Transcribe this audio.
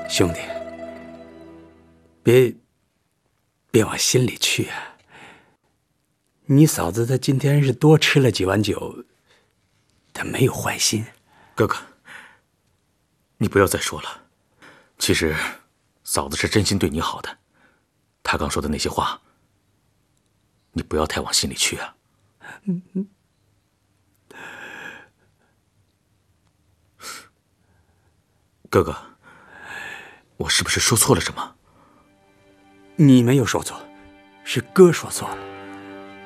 兄弟，别往心里去啊。你嫂子她今天是多吃了几碗酒，她没有坏心。 哥哥，你不要再说了。其实，嫂子是真心对你好的。她刚说的那些话，你不要太往心里去啊。哥哥，我是不是说错了什么？ 你没有说错，是哥说错了。